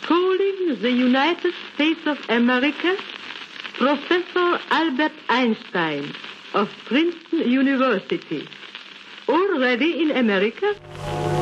Calling the United States of America, Professor Albert Einstein of Princeton University. Already in America?